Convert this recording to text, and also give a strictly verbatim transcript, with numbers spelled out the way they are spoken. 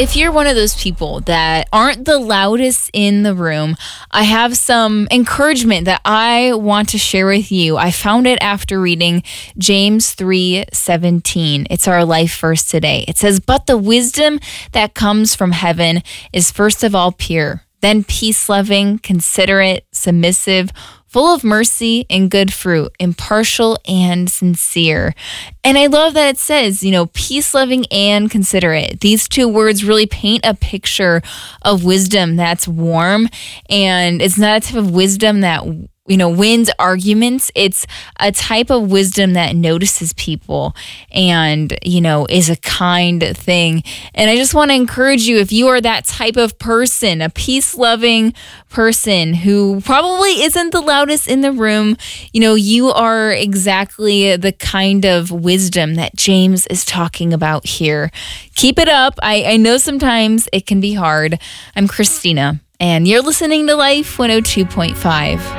If you're one of those people that aren't the loudest in the room, I have some encouragement that I want to share with you. I found it after reading James three seventeen. It's our life verse today. It says, "But the wisdom that comes from heaven is first of all pure, then peace-loving, considerate, submissive, full of mercy and good fruit, impartial and sincere." And I love that it says, you know, peace-loving and considerate. These two words really paint a picture of wisdom that's warm, and it's not a type of wisdom that, you know, wins arguments. It's a type of wisdom that notices people and, you know, is a kind thing. And I just want to encourage you, if you are that type of person, a peace-loving person who probably isn't the loudest in the room, you know, you are exactly the kind of wisdom that James is talking about here. Keep it up. I, I know sometimes it can be hard. I'm Christina, and you're listening to Life one oh two point five.